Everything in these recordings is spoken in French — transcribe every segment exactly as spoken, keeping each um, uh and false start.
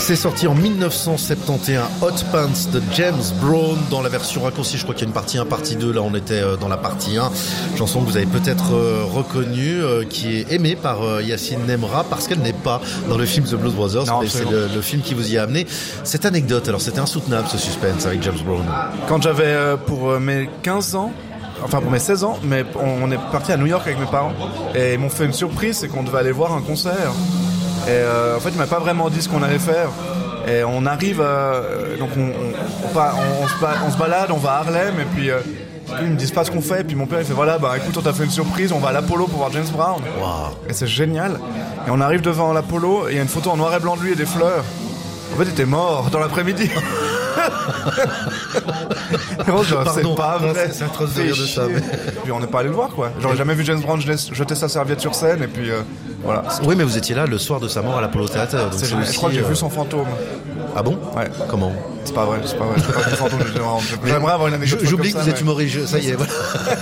C'est sorti en dix-neuf cent soixante et onze, Hot Pants de James Brown dans la version raccourcie. Je crois qu'il y a une partie un, partie deux. Là, on était dans la partie un. Chanson que vous avez peut-être euh, reconnue, euh, qui est aimée par euh, Yacine Nemra parce qu'elle n'est pas dans le film The Blues Brothers. Non, mais c'est le, le film qui vous y a amené. Cette anecdote, alors c'était insoutenable ce suspense avec James Brown. Quand j'avais euh, pour euh, mes quinze ans, enfin pour mes seize ans, mais on est parti à New York avec mes parents et ils m'ont fait une surprise, c'est qu'on devait aller voir un concert. Et euh, en fait, ils m'avaient pas vraiment dit ce qu'on allait faire. Et on arrive, euh, donc on, on, on, on, on, se, on se balade, on va à Harlem, et puis euh, ils me disent pas ce qu'on fait. Et puis mon père il fait voilà, bah écoute, on t'a fait une surprise, on va à l'Apollo pour voir James Brown. Wow. Et c'est génial. Et on arrive devant l'Apollo, et il y a une photo en noir et blanc de lui et des fleurs. En fait, il était mort dans l'après-midi. Non, genre, Pardon, c'est pas vrai. C'est atroce de rire de ça. Mais... Puis on n'est pas allé le voir, quoi. J'aurais jamais vu James Brown jeter sa serviette sur scène, et puis euh, voilà. Oui, mais vous étiez là le soir de sa mort à l'Apollo Theater. Donc c'est c'est aussi, je crois que j'ai euh... vu son fantôme. Ah bon? Ouais. Comment? C'est pas vrai, c'est pas vrai. C'est pas vu le fantôme de James Brown. J'aimerais avoir une anecdote. J'oublie comme que ça, vous êtes humoriste. Ça y est, voilà.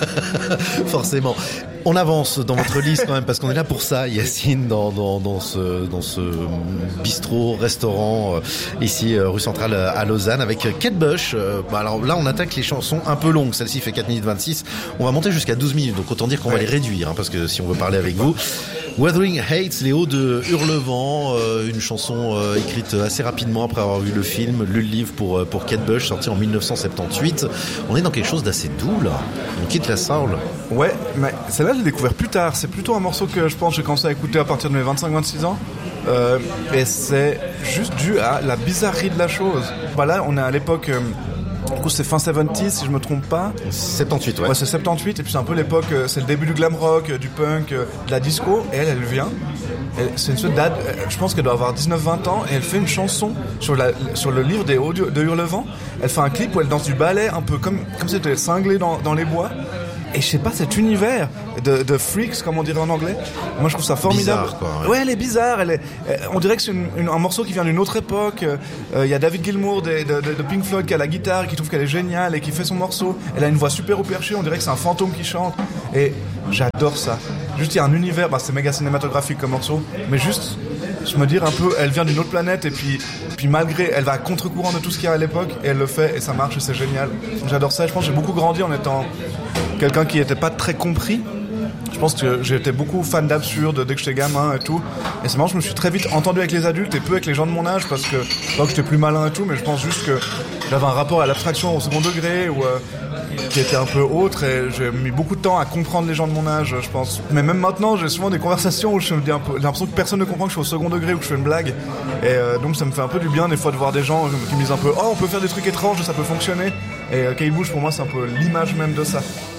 Forcément. On avance dans votre liste quand même parce qu'on est là pour ça, Yacine, dans, dans, dans ce, dans ce bistrot, restaurant euh, ici euh, rue Centrale à Lausanne avec Kate Bush. Euh, bah alors là, on attaque les chansons un peu longues. Celle-ci fait quatre minutes vingt-six. On va monter jusqu'à douze minutes. Donc autant dire qu'on ouais. va les réduire, hein, parce que si on veut parler avec vous. Wuthering Heights, les hauts de Hurlevent, euh, une chanson euh, écrite assez rapidement après avoir vu le film, lu le livre pour pour Kate Bush, sorti en dix-neuf cent soixante-dix-huit. On est dans quelque chose d'assez doux là. On quitte la soul. Ouais, mais celle-là je l'ai découvert plus tard. C'est plutôt un morceau que je pense que j'ai commencé à écouter à partir de mes vingt-cinq vingt-six ans. Euh, et c'est juste dû à la bizarrerie de la chose. Voilà, on est à l'époque. Euh, Du coup, c'est fin soixante-dix, si je me trompe pas. soixante-dix-huit, ouais. Ouais, c'est soixante-dix-huit, et puis c'est un peu l'époque, c'est le début du glam rock, du punk, de la disco, et elle, elle vient. Elle, c'est une sorte d'ad, je pense qu'elle doit avoir dix-neuf vingt ans, et elle fait une chanson sur, la, sur le livre des audios de Hurlevent. Elle fait un clip où elle danse du ballet, un peu comme, comme si elle était cinglée dans, dans les bois. Et je sais pas, cet univers de, de freaks, comme on dirait en anglais, moi je trouve ça formidable. Bizarre, quoi, ouais. ouais, elle est bizarre. Elle est, on dirait que c'est une, une, un morceau qui vient d'une autre époque. Il euh, y a David Gilmour de, de, de Pink Floyd qui a la guitare et qui trouve qu'elle est géniale et qui fait son morceau. Elle a une voix super haut perchée, on dirait que c'est un fantôme qui chante. Et j'adore ça. Juste, il y a un univers, bah, c'est méga cinématographique comme morceau, mais juste, je me dis un peu, elle vient d'une autre planète et puis, puis malgré, elle va à contre-courant de tout ce qu'il y a à l'époque et elle le fait et ça marche et c'est génial. J'adore ça. Je pense que j'ai beaucoup grandi en étant quelqu'un qui n'était pas très compris. Je pense que j'étais beaucoup fan d'absurde dès que j'étais gamin et tout. Et c'est marrant, je me suis très vite entendu avec les adultes et peu avec les gens de mon âge parce que, pas que j'étais plus malin et tout, mais je pense juste que j'avais un rapport à l'abstraction au second degré ou euh, qui était un peu autre et j'ai mis beaucoup de temps à comprendre les gens de mon âge, je pense. Mais même maintenant, j'ai souvent des conversations où je me dis un peu, j'ai l'impression que personne ne comprend que je suis au second degré ou que je fais une blague. Et euh, donc ça me fait un peu du bien des fois de voir des gens qui me disent un peu, oh, on peut faire des trucs étranges et ça peut fonctionner. Et euh, Kate Bush, pour moi, c'est un peu l'image même de ça.